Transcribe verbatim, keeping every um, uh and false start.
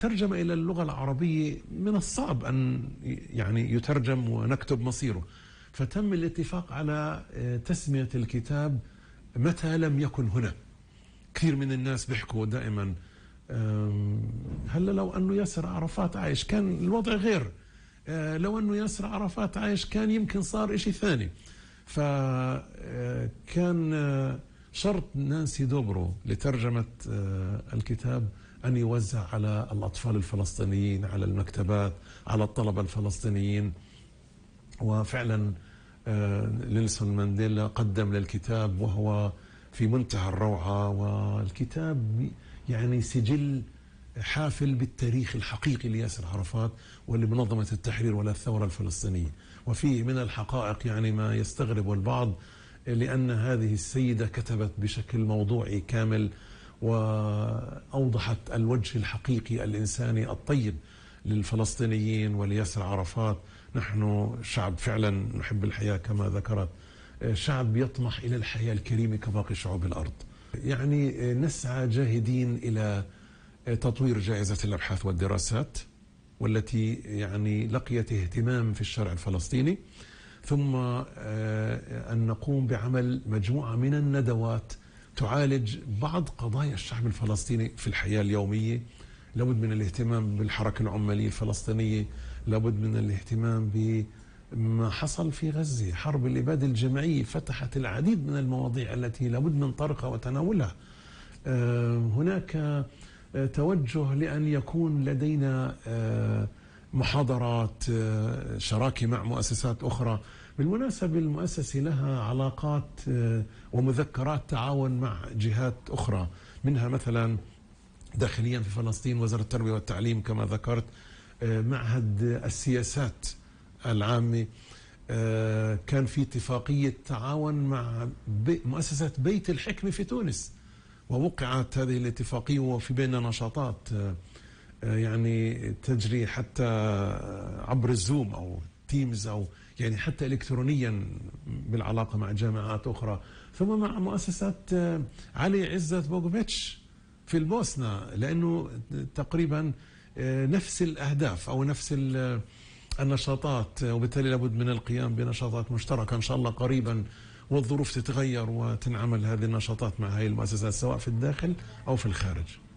ترجم إلى اللغة العربية من الصعب أن يعني يترجم ونكتب مصيره، فتم الاتفاق على تسمية الكتاب متى لم يكن هنا. كثير من الناس بيحكوا دائما هلا لو أنه ياسر عرفات عايش كان الوضع غير، لو أنه ياسر عرفات عايش كان يمكن صار إشي ثاني. فكان شرط نانسي دوبرو لترجمة الكتاب أن يوزع على الأطفال الفلسطينيين، على المكتبات، على الطلبة الفلسطينيين. وفعلا نيلسون مانديلا قدم للكتاب وهو في منتهى الروعة، والكتاب يعني سجل حافل بالتاريخ الحقيقي لياسر عرفات ولمنظمة التحرير وللثورة الفلسطينية. وفيه من الحقائق يعني ما يستغرب البعض، لأن هذه السيدة كتبت بشكل موضوعي كامل وأوضحت الوجه الحقيقي الإنساني الطيب للفلسطينيين ولياسر عرفات. نحن شعب فعلا نحب الحياة كما ذكرت، شعب يطمح إلى الحياة الكريمة كباقي شعوب الأرض. يعني نسعى جاهدين إلى تطوير جائزة الأبحاث والدراسات، والتي يعني لقيت اهتمام في الشارع الفلسطيني، ثم أن نقوم بعمل مجموعة من الندوات تعالج بعض قضايا الشعب الفلسطيني في الحياة اليومية. لابد من الاهتمام بالحركة العمالية الفلسطينية، لابد من الاهتمام بما حصل في غزة. حرب الإبادة الجماعية فتحت العديد من المواضيع التي لابد من طرحها وتناولها. هناك توجه لأن يكون لدينا محاضرات، شراكة مع مؤسسات أخرى. بالمناسبة المؤسسة لها علاقات ومذكرات تعاون مع جهات أخرى، منها مثلا داخليا في فلسطين وزارة التربية والتعليم كما ذكرت، معهد السياسات العامة، كان في اتفاقية تعاون مع مؤسسة بيت الحكمة في تونس، ووقعت هذه الاتفاقية وفي بيننا نشاطات يعني تجري حتى عبر الزوم أو تيمز أو يعني حتى إلكترونيا بالعلاقة مع جامعات أخرى. ثم مع مؤسسة علي عزت بوغوفيتش في البوسنة، لأنه تقريبا نفس الأهداف أو نفس النشاطات، وبالتالي لابد من القيام بنشاطات مشتركة إن شاء الله قريبا، والظروف تتغير وتنعمل هذه النشاطات مع هذه المؤسسات سواء في الداخل أو في الخارج.